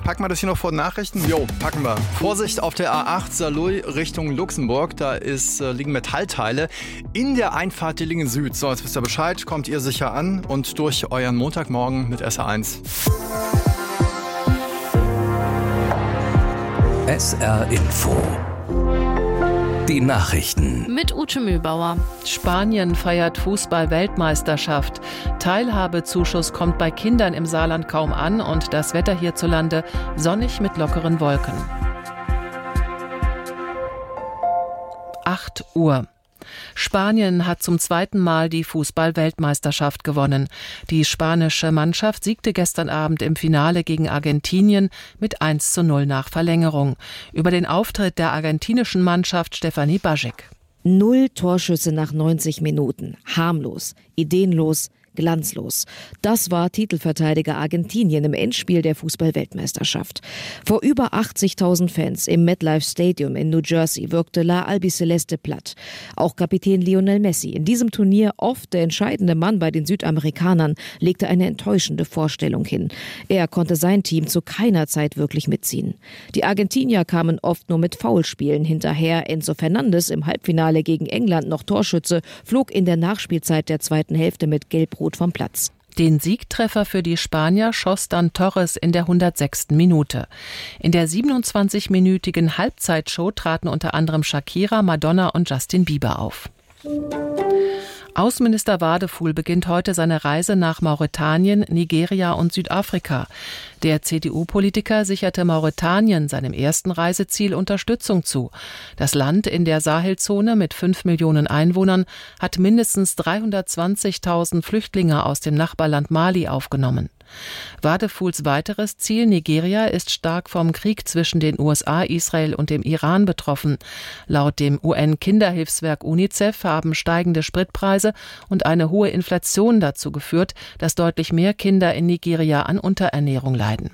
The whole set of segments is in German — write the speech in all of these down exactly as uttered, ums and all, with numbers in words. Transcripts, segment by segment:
packen wir das hier noch vor den Nachrichten? Jo, packen wir. Vorsicht auf der A acht Saarlouis Richtung Luxemburg. Da ist, äh, liegen Metallteile in der Einfahrt Dillingen Süd. So, jetzt wisst ihr Bescheid. Kommt ihr sicher an und durch euren Montagmorgen mit S R eins. S R Info. Die Nachrichten. Mit Ute Mühlbauer. Spanien feiert Fußball-Weltmeisterschaft. Teilhabezuschuss kommt bei Kindern im Saarland kaum an und das Wetter hierzulande sonnig mit lockeren Wolken. acht Uhr. Spanien hat zum zweiten Mal die Fußball-Weltmeisterschaft gewonnen. Die spanische Mannschaft siegte gestern Abend im Finale gegen Argentinien mit eins zu null nach Verlängerung. Über den Auftritt der argentinischen Mannschaft Stefanie Bajic. Null Torschüsse nach neunzig Minuten. Harmlos, ideenlos, glanzlos. Das war Titelverteidiger Argentinien im Endspiel der Fußball-Weltmeisterschaft. Vor über achtzigtausend Fans im MetLife Stadium in New Jersey wirkte La Albiceleste platt. Auch Kapitän Lionel Messi, in diesem Turnier oft der entscheidende Mann bei den Südamerikanern, legte eine enttäuschende Vorstellung hin. Er konnte sein Team zu keiner Zeit wirklich mitziehen. Die Argentinier kamen oft nur mit Foulspielen hinterher. Enzo Fernandes im Halbfinale gegen England noch Torschütze, flog in der Nachspielzeit der zweiten Hälfte mit Gelb-Rot vom Platz. Den Siegtreffer für die Spanier schoss dann Torres in der hundertsechsten Minute. In der siebenundzwanzigminütigen Halbzeitshow traten unter anderem Shakira, Madonna und Justin Bieber auf. Außenminister Wadefuhl beginnt heute seine Reise nach Mauretanien, Nigeria und Südafrika. Der C D U-Politiker sicherte Mauretanien, seinem ersten Reiseziel, Unterstützung zu. Das Land in der Sahelzone mit fünf Millionen Einwohnern hat mindestens dreihundertzwanzigtausend Flüchtlinge aus dem Nachbarland Mali aufgenommen. Wadefuhls weiteres Ziel, Nigeria, ist stark vom Krieg zwischen den U S A, Israel und dem Iran betroffen. Laut dem U N-Kinderhilfswerk UNICEF haben steigende Spritpreise und eine hohe Inflation dazu geführt, dass deutlich mehr Kinder in Nigeria an Unterernährung leiden.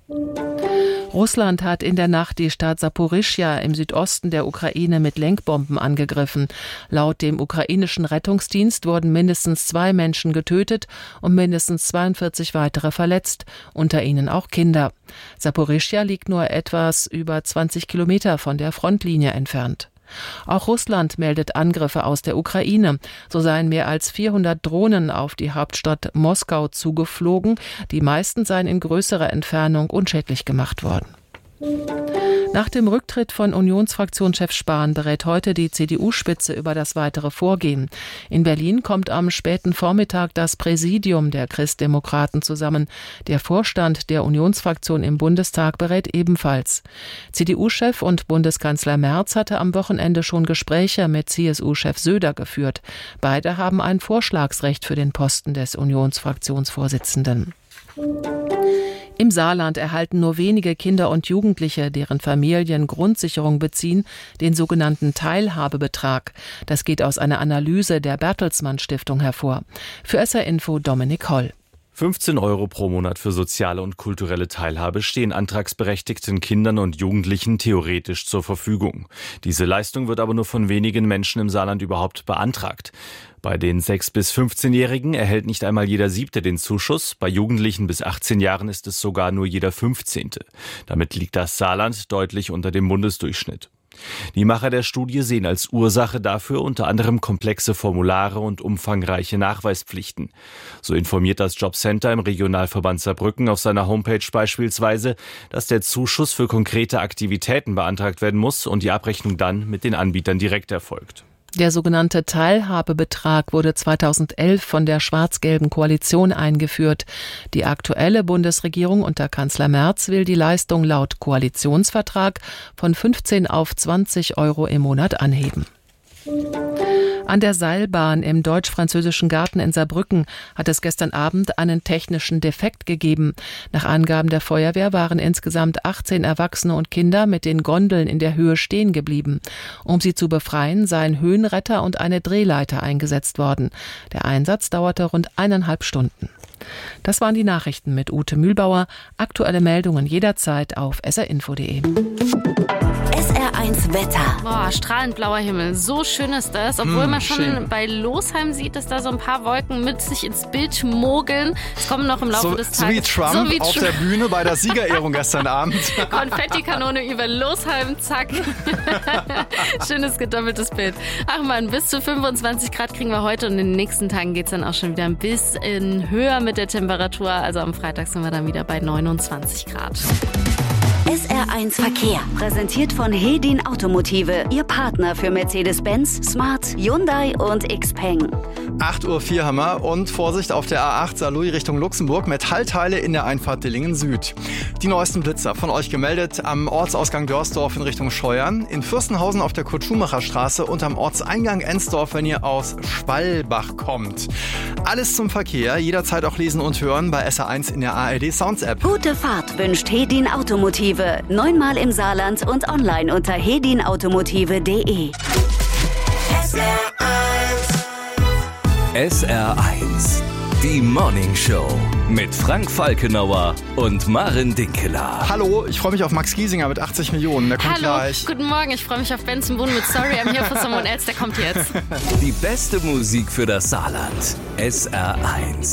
Russland hat in der Nacht die Stadt Saporischschja im Südosten der Ukraine mit Lenkbomben angegriffen. Laut dem ukrainischen Rettungsdienst wurden mindestens zwei Menschen getötet und mindestens zweiundvierzig weitere verletzt, unter ihnen auch Kinder. Saporischschja liegt nur etwas über zwanzig Kilometer von der Frontlinie entfernt. Auch Russland meldet Angriffe aus der Ukraine. So seien mehr als vierhundert Drohnen auf die Hauptstadt Moskau zugeflogen. Die meisten seien in größerer Entfernung unschädlich gemacht worden. Nach dem Rücktritt von Unionsfraktionschef Spahn berät heute die C D U-Spitze über das weitere Vorgehen. In Berlin kommt am späten Vormittag das Präsidium der Christdemokraten zusammen. Der Vorstand der Unionsfraktion im Bundestag berät ebenfalls. C D U-Chef und Bundeskanzler Merz hatte am Wochenende schon Gespräche mit C S U-Chef Söder geführt. Beide haben ein Vorschlagsrecht für den Posten des Unionsfraktionsvorsitzenden. Im Saarland erhalten nur wenige Kinder und Jugendliche, deren Familien Grundsicherung beziehen, den sogenannten Teilhabebetrag. Das geht aus einer Analyse der Bertelsmann Stiftung hervor. Für S R Info Dominik Holl. fünfzehn Euro pro Monat für soziale und kulturelle Teilhabe stehen antragsberechtigten Kindern und Jugendlichen theoretisch zur Verfügung. Diese Leistung wird aber nur von wenigen Menschen im Saarland überhaupt beantragt. Bei den sechs- bis fünfzehnjährigen erhält nicht einmal jeder Siebte den Zuschuss. Bei Jugendlichen bis achtzehn Jahren ist es sogar nur jeder Fünfzehnte. Damit liegt das Saarland deutlich unter dem Bundesdurchschnitt. Die Macher der Studie sehen als Ursache dafür unter anderem komplexe Formulare und umfangreiche Nachweispflichten. So informiert das Jobcenter im Regionalverband Saarbrücken auf seiner Homepage beispielsweise, dass der Zuschuss für konkrete Aktivitäten beantragt werden muss und die Abrechnung dann mit den Anbietern direkt erfolgt. Der sogenannte Teilhabebetrag wurde zweitausendelf von der schwarz-gelben Koalition eingeführt. Die aktuelle Bundesregierung unter Kanzler Merz will die Leistung laut Koalitionsvertrag von fünfzehn auf zwanzig Euro im Monat anheben. An der Seilbahn im Deutsch-Französischen Garten in Saarbrücken hat es gestern Abend einen technischen Defekt gegeben. Nach Angaben der Feuerwehr waren insgesamt achtzehn Erwachsene und Kinder mit den Gondeln in der Höhe stehen geblieben. Um sie zu befreien, seien Höhenretter und eine Drehleiter eingesetzt worden. Der Einsatz dauerte rund eineinhalb Stunden. Das waren die Nachrichten mit Ute Mühlbauer. Aktuelle Meldungen jederzeit auf s r info punkt d e. S R eins Wetter. Boah, strahlend blauer Himmel. So schön ist das. Obwohl Mm, man schon schön. bei Losheim sieht, dass da so ein paar Wolken mit sich ins Bild mogeln. Es kommen noch im Laufe So, des so wie Tages. Trump so wie auf Trump. der Bühne bei der Siegerehrung gestern Abend. Konfettikanone über Losheim, zack. Schönes gedoppeltes Bild. Ach man, bis zu fünfundzwanzig Grad kriegen wir heute und in den nächsten Tagen geht es dann auch schon wieder ein bisschen höher mit der Temperatur. Also am Freitag sind wir dann wieder bei neunundzwanzig Grad. S R eins Verkehr. Präsentiert von Hedin Automotive. Ihr Partner für Mercedes-Benz, Smart, Hyundai und Xpeng. acht Uhr vier haben wir und Vorsicht auf der A acht Saarlouis Richtung Luxemburg. Metallteile in der Einfahrt Dillingen Süd. Die neuesten Blitzer von euch gemeldet am Ortsausgang Dörsdorf in Richtung Scheuern, in Fürstenhausen auf der Kurt-Schumacher Straße und am Ortseingang Ensdorf, wenn ihr aus Schwalbach kommt. Alles zum Verkehr, jederzeit auch lesen und hören bei S R eins in der A R D Sounds App. Gute Fahrt wünscht Hedin Automotive. Neunmal im Saarland und online unter hedinautomotive punkt de. S R eins. Die Morning Show mit Frank Falkenauer und Maren Dinkeler. Hallo, ich freue mich auf Max Giesinger mit achtzig Millionen. Der kommt Hallo, gleich. guten Morgen. Ich freue mich auf Benson Boone mit Sorry, I'm here for someone else. Der kommt jetzt. Die beste Musik für das Saarland. S R eins.